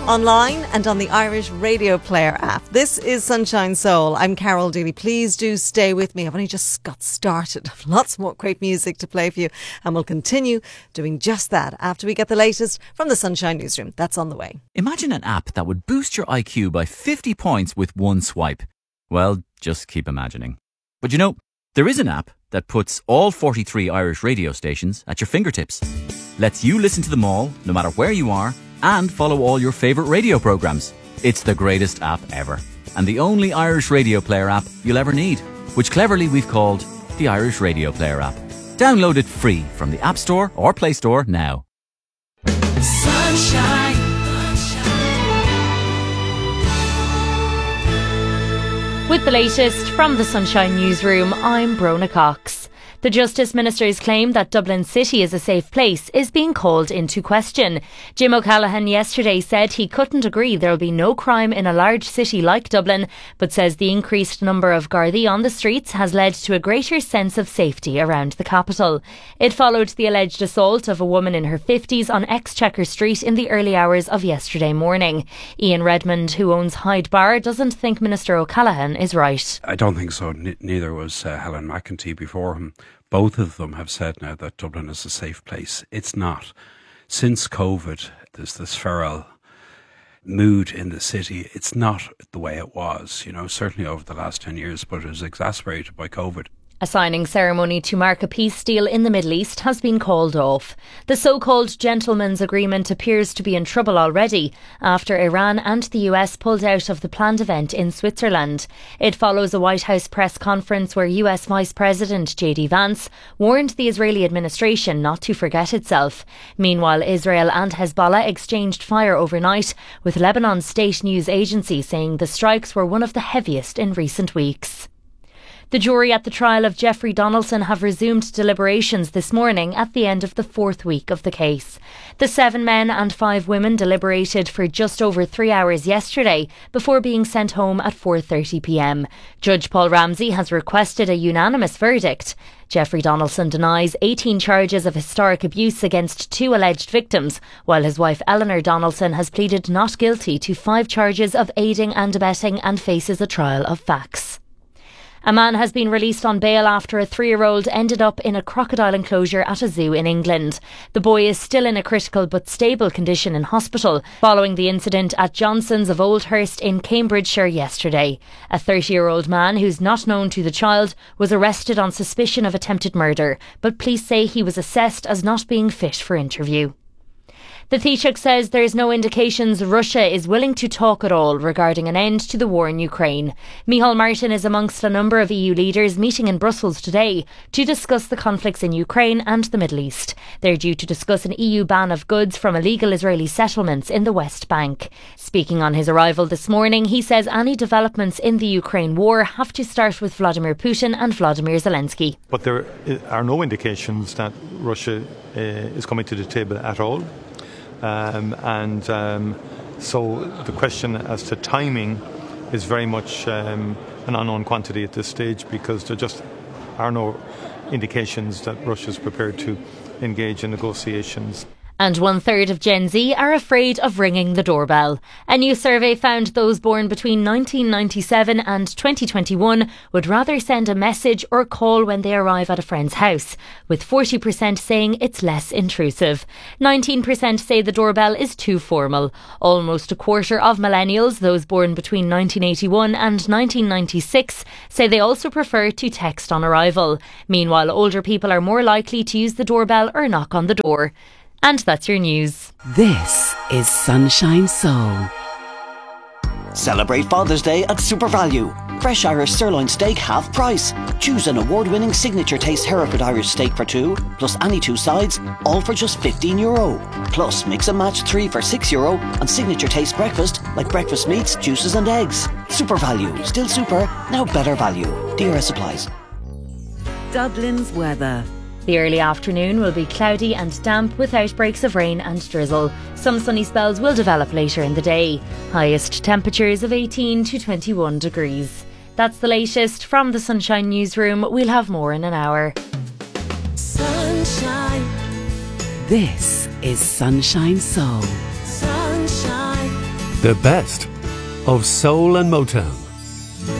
Online and on the Irish Radio Player app. This is Sunshine Soul. I'm Carol Deely. Please do stay with me. I've only just got started. Lots more great music to play for you, and we'll continue doing just that after we get the latest from the Sunshine Newsroom. That's on the way. Imagine an app that would boost your IQ by 50 points with one swipe. Well, just keep imagining. But you know, there is an app that puts all 43 Irish radio stations at your fingertips. Lets you listen to them all, no matter where you are, and follow all your favourite radio programmes. It's the greatest app ever, and the only Irish Radio Player app you'll ever need, which cleverly we've called the Irish Radio Player app. Download it free from the App Store or Play Store now. Sunshine. With the latest from the Sunshine Newsroom, I'm Brona Cox. The Justice Minister's claim that Dublin City is a safe place is being called into question. Jim O'Callaghan yesterday said he couldn't agree there will be no crime in a large city like Dublin, but says the increased number of Gardaí on the streets has led to a greater sense of safety around the capital. It followed the alleged assault of a woman in her 50s on Exchequer Street in the early hours of yesterday morning. Ian Redmond, who owns Hyde Bar, doesn't think Minister O'Callaghan is right. I don't think so. Neither was Helen McEntee before him. Both of them have said now that Dublin is a safe place. It's not. Since COVID, there's this feral mood in the city. It's not the way it was, certainly over the last 10 years, but it was exacerbated by COVID. A signing ceremony to mark a peace deal in the Middle East has been called off. The so-called gentleman's agreement appears to be in trouble already after Iran and the US pulled out of the planned event in Switzerland. It follows a White House press conference where US Vice President J.D. Vance warned the Israeli administration not to forget itself. Meanwhile, Israel and Hezbollah exchanged fire overnight, with Lebanon's state news agency saying the strikes were one of the heaviest in recent weeks. The jury at the trial of Jeffrey Donaldson have resumed deliberations this morning at the end of the fourth week of the case. The 7 men and 5 women deliberated for just over 3 hours yesterday before being sent home at 4:30pm. Judge Paul Ramsey has requested a unanimous verdict. Jeffrey Donaldson denies 18 charges of historic abuse against 2 alleged victims, while his wife Eleanor Donaldson has pleaded not guilty to 5 charges of aiding and abetting and faces a trial of facts. A man has been released on bail after a 3-year-old ended up in a crocodile enclosure at a zoo in England. The boy is still in a critical but stable condition in hospital following the incident at Johnson's of Oldhurst in Cambridgeshire yesterday. A 30-year-old man who's not known to the child was arrested on suspicion of attempted murder, but police say he was assessed as not being fit for interview. The Taoiseach says there is no indications Russia is willing to talk at all regarding an end to the war in Ukraine. Micheál Martin is amongst a number of EU leaders meeting in Brussels today to discuss the conflicts in Ukraine and the Middle East. They're due to discuss an EU ban of goods from illegal Israeli settlements in the West Bank. Speaking on his arrival this morning, he says any developments in the Ukraine war have to start with Vladimir Putin and Vladimir Zelensky. But there are no indications that Russia is coming to the table at all. So the question as to timing is very much an unknown quantity at this stage, because there just are no indications that Russia is prepared to engage in negotiations. And 1/3 of Gen Z are afraid of ringing the doorbell. A new survey found those born between 1997 and 2021 would rather send a message or call when they arrive at a friend's house, with 40% saying it's less intrusive. 19% say the doorbell is too formal. Almost a quarter of millennials, those born between 1981 and 1996, say they also prefer to text on arrival. Meanwhile, older people are more likely to use the doorbell or knock on the door. And that's your news. This is Sunshine Soul. Celebrate Father's Day at Super Value. Fresh Irish sirloin steak half price. Choose an award-winning signature taste Hereford Irish steak for 2, plus any 2 sides, all for just €15. Plus mix and match 3 for €6 and signature taste breakfast like breakfast meats, juices and eggs. Super Value. Still super, now better value. DRS applies. Dublin's weather. The early afternoon will be cloudy and damp with outbreaks of rain and drizzle. Some sunny spells will develop later in the day. Highest temperatures of 18 to 21 degrees. That's the latest from the Sunshine Newsroom. We'll have more in an hour. Sunshine. This is Sunshine Soul. Sunshine. The best of soul and Motown.